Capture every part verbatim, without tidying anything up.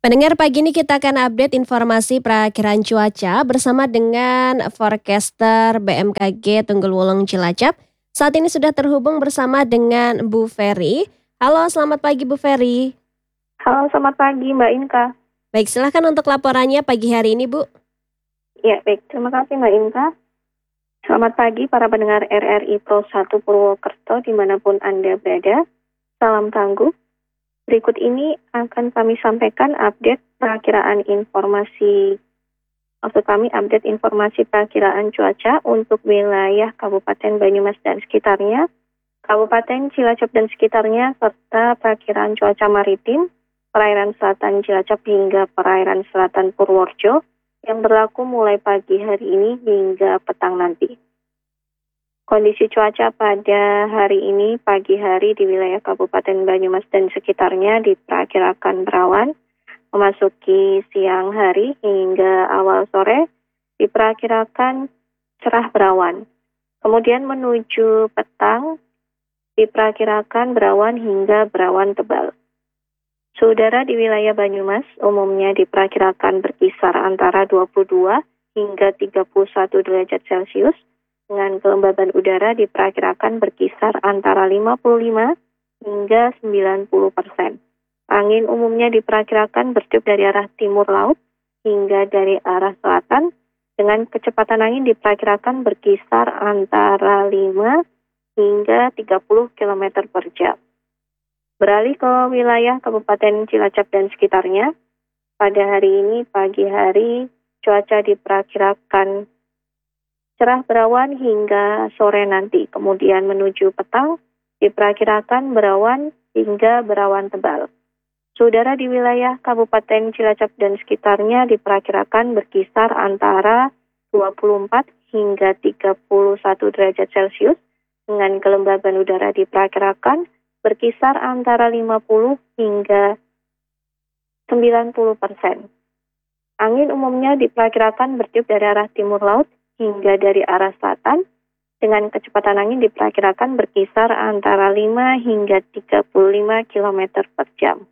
Pendengar, pagi ini kita akan update informasi perakiraan cuaca bersama dengan forecaster B M K G Tunggul Wulung Cilacap. Saat ini sudah terhubung bersama dengan Bu Ferry. Halo, selamat pagi Bu Ferry. Halo, selamat pagi Mbak Inka. Baik, silahkan untuk laporannya pagi hari ini Bu. Ya, baik. Terima kasih Mbak Inka. Selamat pagi para pendengar R R I Pro satu Purwokerto dimanapun Anda berada. Salam tangguh. Berikut ini akan kami sampaikan update perakiraan informasi, maksud kami update informasi perakiraan cuaca untuk wilayah Kabupaten Banyumas dan sekitarnya, Kabupaten Cilacap dan sekitarnya, serta perakiraan cuaca maritim, perairan selatan Cilacap hingga perairan selatan Purworejo yang berlaku mulai pagi hari ini hingga petang nanti. Kondisi cuaca pada hari ini, pagi hari di wilayah Kabupaten Banyumas dan sekitarnya diperkirakan berawan, memasuki siang hari hingga awal sore diperkirakan cerah berawan. Kemudian menuju petang diperkirakan berawan hingga berawan tebal. Suhu udara di wilayah Banyumas umumnya diperkirakan berkisar antara dua puluh dua hingga tiga puluh satu derajat Celcius, dengan kelembaban udara diperkirakan berkisar antara lima puluh lima hingga sembilan puluh persen. Angin umumnya diperkirakan bertiup dari arah timur laut hingga dari arah selatan, dengan kecepatan angin diperkirakan berkisar antara lima hingga tiga puluh kilometer per jam. Beralih ke wilayah Kabupaten Cilacap dan sekitarnya, pada hari ini pagi hari cuaca diperkirakan cerah berawan hingga sore nanti, kemudian menuju petang diperkirakan berawan hingga berawan tebal. Suhu udara di wilayah Kabupaten Cilacap dan sekitarnya diperkirakan berkisar antara dua puluh empat hingga tiga puluh satu derajat Celcius, dengan kelembaban udara diperkirakan berkisar antara lima puluh hingga sembilan puluh persen. Angin umumnya diperkirakan bertiup dari arah timur laut hingga dari arah selatan, dengan kecepatan angin diperkirakan berkisar antara lima hingga tiga puluh lima kilometer per jam.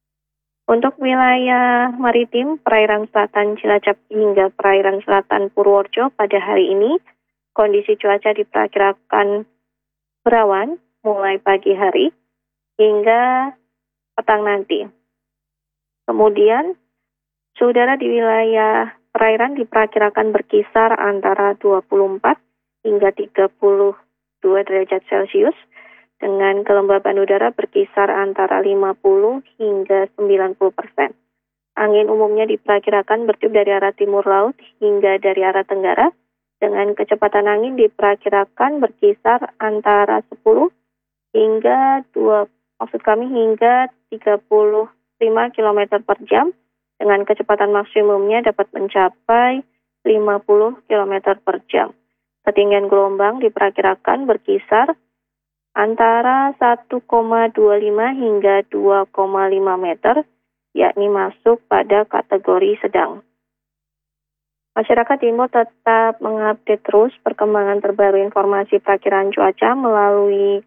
Untuk wilayah maritim, perairan selatan Cilacap hingga perairan selatan Purworejo pada hari ini, kondisi cuaca diperkirakan berawan mulai pagi hari hingga petang nanti. Kemudian, suhu udara di wilayah perairan diperkirakan berkisar antara dua puluh empat hingga tiga puluh dua derajat Celcius, dengan kelembaban udara berkisar antara lima puluh hingga sembilan puluh persen. Angin umumnya diperkirakan bertiup dari arah timur laut hingga dari arah tenggara, dengan kecepatan angin diperkirakan berkisar antara sepuluh hingga dua, maksud kami hingga tiga puluh lima kilometer per jam, dengan kecepatan maksimumnya dapat mencapai lima puluh kilometer per jam. Ketinggian gelombang diperkirakan berkisar antara satu koma dua lima hingga dua koma lima meter, yakni masuk pada kategori sedang. Masyarakat diimbau tetap mengupdate terus perkembangan terbaru informasi perakiraan cuaca melalui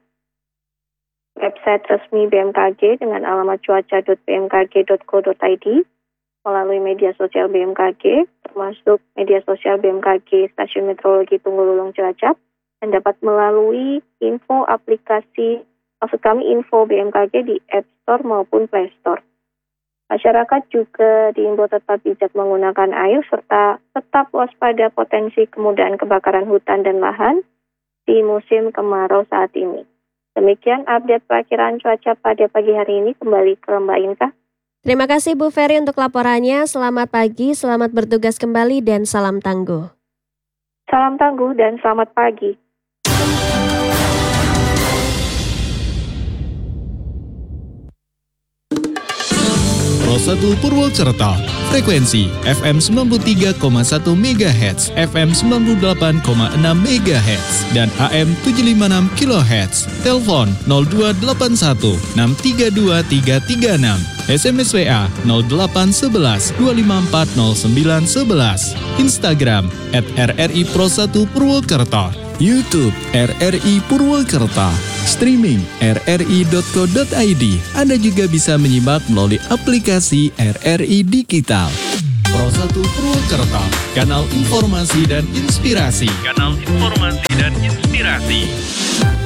website resmi B M K G dengan alamat cuaca dot b m k g dot co dot i d, melalui media sosial B M K G, termasuk media sosial B M K G Stasiun Meteorologi Tunggul Wulung Cilacap, dan dapat melalui info aplikasi, maksud kami info B M K G di App Store maupun Play Store. Masyarakat juga diimbau tetap bijak menggunakan air serta tetap waspada potensi kemudahan kebakaran hutan dan lahan di musim kemarau saat ini. Demikian update perakiraan cuaca pada pagi hari ini. Kembali ke Mbak Inka. Terima kasih Bu Ferry untuk laporannya. Selamat pagi, selamat bertugas kembali, dan salam tangguh. Salam tangguh dan selamat pagi. Pro satu Purwokerto, frekuensi F M sembilan puluh tiga koma satu megahertz, F M sembilan puluh delapan koma enam megahertz, dan A M tujuh ratus lima puluh enam kilohertz. Telepon nol dua delapan satu enam tiga dua tiga tiga enam. S M S W A nol delapan satu satu dua lima empat nol sembilan satu satu. Instagram at R R I Pro satu Purwokerto. YouTube R R I Purwakarta, streaming r r i dot co dot i d. Anda juga bisa menyimak melalui aplikasi R R I Digital. Pro satu Purwakarta, kanal informasi dan inspirasi. Kanal informasi dan inspirasi.